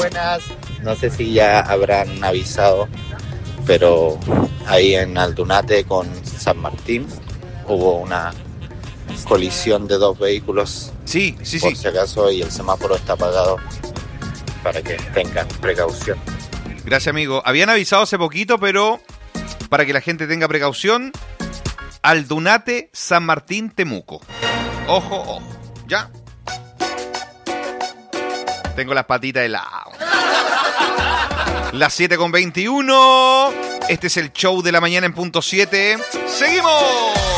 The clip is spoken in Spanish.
buenas. No sé si ya habrán avisado, pero ahí en Aldunate con San Martín hubo una colisión de 2 vehículos. Sí. Por si acaso, y el semáforo está apagado para que tengan precaución. Gracias, amigo. Habían avisado hace poquito, pero para que la gente tenga precaución, Aldunate, San Martín, Temuco. Ojo. ¿Ya? Tengo las patitas de lado. Las 7:21. Este es el show de la mañana en punto 7. ¡Seguimos!